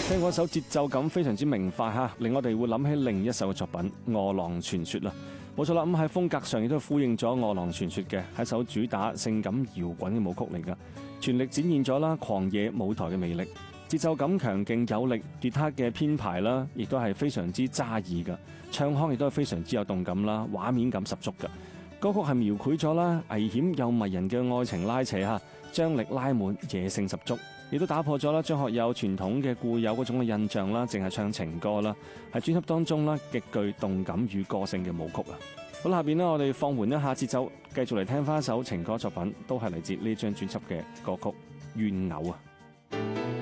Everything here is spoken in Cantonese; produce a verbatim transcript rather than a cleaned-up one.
聽嗰首節奏感非常之明快吓，令我哋會諗起另一首嘅作品《餓狼傳說》啦。冇錯啦，咁喺風格上亦都呼應咗《餓狼傳說》嘅，係一首主打性感搖滾嘅舞曲嚟噶，全力展現咗啦狂野舞台嘅魅力，節奏感強勁有力，吉他嘅編排啦，亦都係非常之揸耳噶，唱腔亦都係非常之有動感啦，畫面感十足噶。歌曲係描繪咗啦危險又迷人嘅愛情拉扯吓，張力拉滿，野性十足，亦都打破咗啦張學友傳統嘅固有嗰種嘅印象啦，淨係唱情歌啦，係專輯當中啦極具動感與個性嘅舞曲啊！好啦，下邊呢，我哋放緩一下節奏，繼續嚟聽翻一首情歌作品，都係嚟自呢張專輯嘅歌曲《怨偶》啊！